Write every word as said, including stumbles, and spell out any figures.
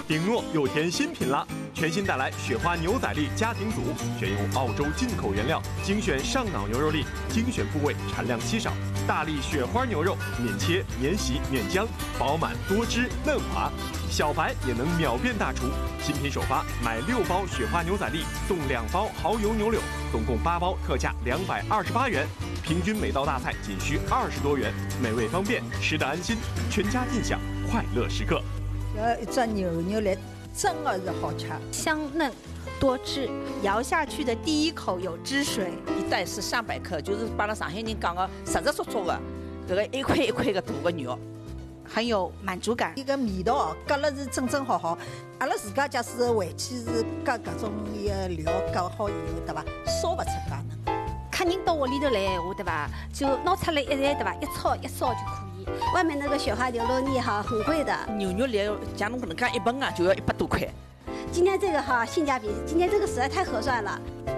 顶诺又添新品啦！全新带来雪花牛仔粒家庭组，选用澳洲进口原料，精选上脑牛肉粒，精选部位，产量稀少。大粒雪花牛肉，免切、免洗、免浆，饱满多汁嫩滑，小白也能秒变大厨。新品首发，买六包雪花牛仔粒送两包蚝油牛柳，总共八包，特价两百二十八元。平均每道大菜仅需二十多元，美味方便，吃得安心，全家尽享快乐时刻。 要一只牛肉粒真的是好吃， 香嫩多汁，咬下去的第一口有汁水。 一袋是三百克，就是把那上海人讲的实实足足的，这个一块一块的大的肉， 很有满足感。 一个味道哦，夹了是正正好好。阿拉自家假使回去是夹各种个料夹好以后，对吧？烧不出介嫩。 客人到屋里头来闲话，对吧？就拿出来一来，对吧？一炒一烧就可以。 外面那个雪花牛肉粒哈很贵的， 牛肉粒像侬搿能介一份啊，就要一百多块。 今天这个哈性价比，今天这个实在太合算了。